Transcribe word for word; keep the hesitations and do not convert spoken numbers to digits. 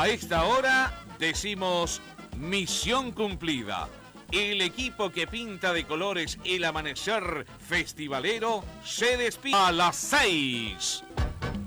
A esta hora decimos misión cumplida. El equipo que pinta de colores el amanecer festivalero se despide a las seis.